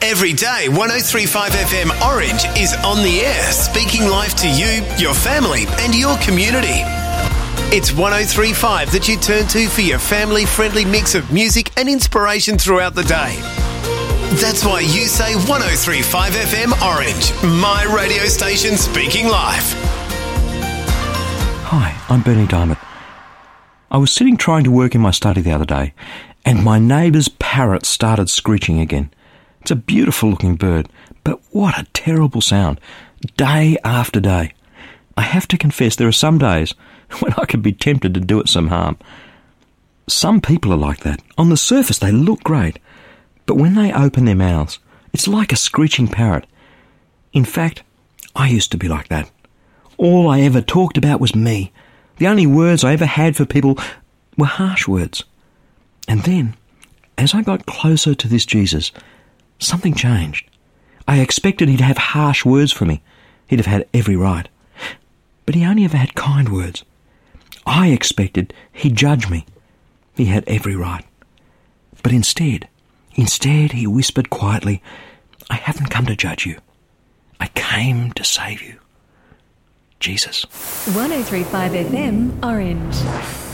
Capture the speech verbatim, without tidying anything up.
Every day, one oh three point five F M Orange is on the air, speaking life to you, your family and your community. It's one oh three point five that you turn to for your family-friendly mix of music and inspiration throughout the day. That's why you say one oh three point five F M Orange, my radio station speaking life. Hi, I'm Bernie Diamond. I was sitting trying to work in my study the other day, and my neighbour's parrot started screeching again. It's a beautiful looking bird, but what a terrible sound, day after day. I have to confess there are some days when I can be tempted to do it some harm. Some people are like that. On the surface they look great, but when they open their mouths, it's like a screeching parrot. In fact, I used to be like that. All I ever talked about was me. The only words I ever had for people were harsh words. And then, as I got closer to this Jesus, something changed. I expected he'd have harsh words for me. He'd have had every right. But he only ever had kind words. I expected he'd judge me. He had every right. But instead, instead he whispered quietly, I haven't come to judge you. I came to save you. Jesus. one oh three point five F M Orange.